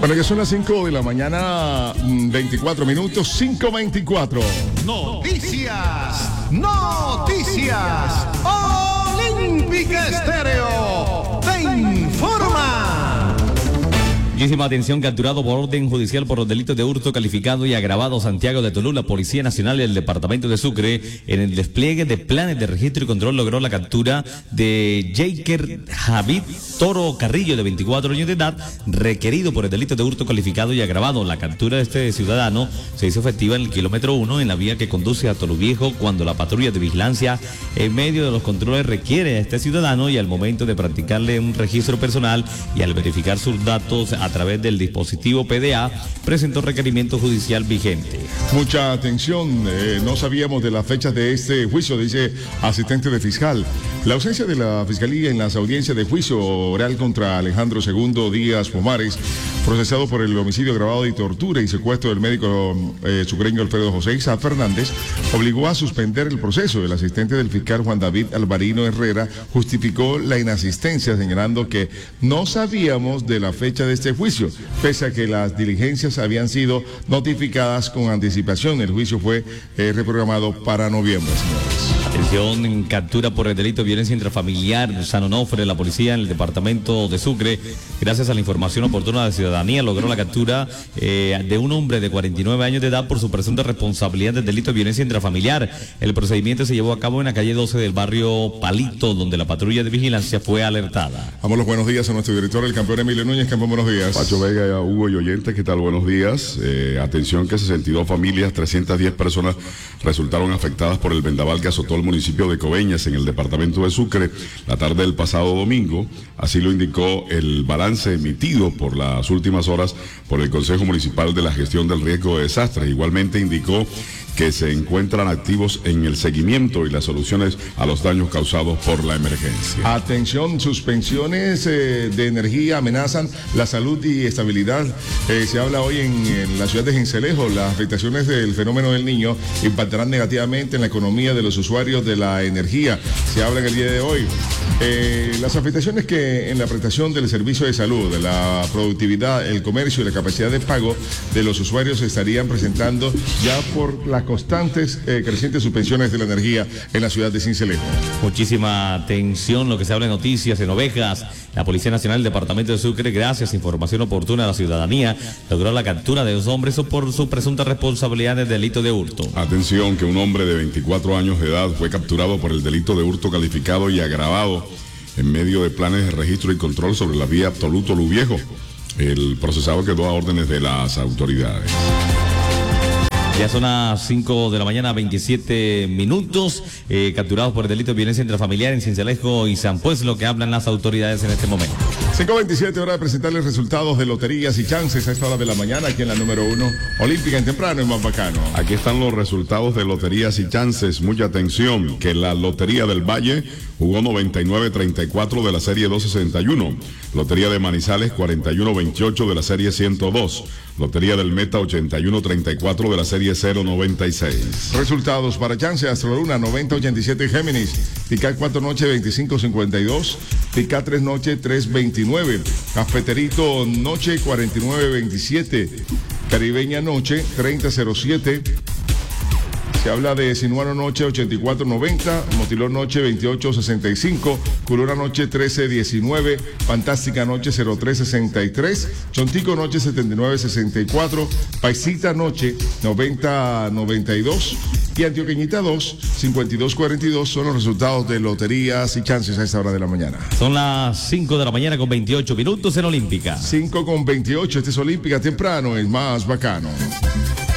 Bueno, que son las 5 de la mañana, 24 minutos, 5:24. Noticias. Olímpica Estéreo te informa. Muchísima atención, capturado por orden judicial por los delitos de hurto calificado y agravado Santiago de Tolú, la Policía Nacional y el Departamento de Sucre, en el despliegue de planes de registro y control, logró la captura de Jaker Javid Toro Carrillo, de 24 años de edad, requerido por el delito de hurto calificado y agravado. La captura de este ciudadano se hizo efectiva en el kilómetro 1, en la vía que conduce a Tolú Viejo, cuando la patrulla de vigilancia, en medio de los controles, requiere a este ciudadano, y al momento de practicarle un registro personal y al verificar sus datos a través del dispositivo PDA, presentó requerimiento judicial vigente. Mucha atención, no sabíamos de las fechas de este juicio, dice asistente de fiscal. La ausencia de la fiscalía en las audiencias de juicio oral contra Alejandro II Díaz Pomares, procesado por el homicidio agravado y tortura y secuestro del médico sucreño Alfredo José Isa Fernández, obligó a suspender el proceso. El asistente del fiscal Juan David Alvarino Herrera justificó la inasistencia, señalando que no sabíamos de la fecha de este juicio, pese a que las diligencias habían sido notificadas con anticipación. El juicio fue reprogramado para noviembre, señores. Atención, en captura por el delito de violencia intrafamiliar, San Onofre, la policía en el departamento de Sucre, gracias a la información oportuna de la ciudadanía, logró la captura de un hombre de 49 años de edad por su presunta responsabilidad del delito de violencia intrafamiliar. El procedimiento se llevó a cabo en la calle 12 del barrio Palito, donde la patrulla de vigilancia fue alertada. Damos los buenos días a nuestro director, el campeón Emilio Núñez. Campeón, buenos días. Pacho Vega, Hugo y oyentes, ¿qué tal? Buenos días. Atención que 62 familias, 310 personas resultaron afectadas por el vendaval que azotó el municipio de Coveñas, en el departamento de Sucre, la tarde del pasado domingo. Así lo indicó el balance emitido por las últimas horas por el Consejo Municipal de la Gestión del Riesgo de Desastres. Igualmente indicó que se encuentran activos en el seguimiento y las soluciones a los daños causados por la emergencia. Atención, suspensiones de energía amenazan la salud y estabilidad. Se habla hoy en la ciudad de Sincelejo. Las afectaciones del fenómeno del Niño impactarán negativamente en la economía de los usuarios de la energía. Se habla en el día de hoy. Las afectaciones que en la prestación del servicio de salud, la productividad, el comercio y la capacidad de pago de los usuarios se estarían presentando ya por las constantes crecientes suspensiones de la energía en la ciudad de Sincelejo. Muchísima atención, lo que se habla en noticias, en Ovejas. La Policía Nacional del Departamento de Sucre, gracias a información oportuna a la ciudadanía, logró la captura de dos hombres por su presunta responsabilidad en el delito de hurto. Atención, que un hombre de 24 años de edad fue capturado por el delito de hurto calificado y agravado en medio de planes de registro y control sobre la vía Tolú Viejo. El procesado quedó a órdenes de las autoridades. Ya son las 5 de la mañana, 27 minutos, capturados por el delito de violencia intrafamiliar en Sincelejo y San Pues, lo que hablan las autoridades en este momento. 5:27, hora de presentarles resultados de loterías y chances a esta hora de la mañana, aquí en la número 1, Olímpica en temprano y más bacano. Aquí están los resultados de loterías y chances. Mucha atención, que la Lotería del Valle jugó 99-34 de la serie 261. Lotería de Manizales 41-28 de la serie 102. Lotería del Meta 81-34 de la serie 096. Resultados para chance: Astroluna 90-87 Géminis, Picat 4 noche 25-52, Picat 3 noche 3-29, Cafeterito noche 49-27, Caribeña noche 30-07. Se habla de Sinuano noche 84-90, Motilón noche 28-65, Culona noche 13-19, Fantástica noche 03-63, Chontico noche 79-64, Paisita noche 90-92 y Antioqueñita 2, 52-42 son los resultados de loterías y chances a esta hora de la mañana. Son las 5 de la mañana con 28 minutos en Olímpica. 5:28, este es Olímpica temprano, es más bacano.